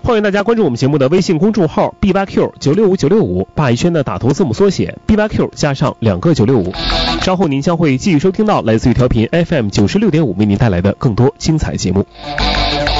欢迎大家关注我们节目的微信公众号 B8Q965965，霸一轩的打头字母缩写 B8Q 加上2个965。稍后您将会继续收听到来自于调频FM96.5为您带来的更多精彩节目。